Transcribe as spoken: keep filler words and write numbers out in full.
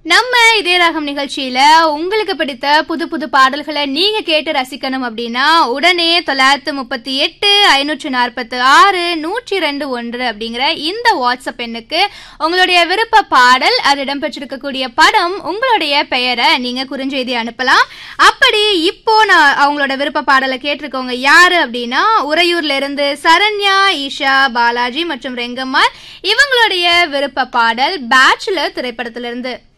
நம்ம இதே ராகம் நிகழ்ச்சியில உங்களுக்கு பிடித்த புது புது பாடல்களை நீங்க கேட்டு ரசிக்கணும் அப்படின்னா உடனே தொள்ளாயிரத்து முப்பத்தி எட்டு ஐநூற்று நாற்பத்தி ஆறு நூற்றி ரெண்டு ஒன்று அப்படிங்கிற இந்த வாட்ஸ்அப் எண்ணுக்கு உங்களுடைய விருப்ப பாடல் அது இடம்பெற்றிருக்கக்கூடிய படம் உங்களுடைய பெயரை நீங்க குறுஞ்செய்தி அனுப்பலாம். அப்படி இப்போ நான் அவங்களோட விருப்ப பாடலை கேட்டிருக்கவங்க யாரு அப்படின்னா உறையூர்ல இருந்து சரண்யா, ஈஷா, பாலாஜி மற்றும் ரெங்கம்மாள். இவங்களுடைய விருப்ப பாடல் பேச்சுலர் திரைப்படத்திலிருந்து.